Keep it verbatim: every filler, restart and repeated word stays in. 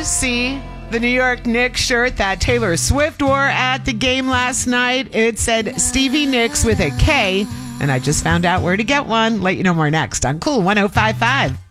see the New York Knicks shirt that Taylor Swift wore at the game last night? It said Stevie Nicks with a K, and I just found out where to get one. Let you know more next on Cool one oh five five.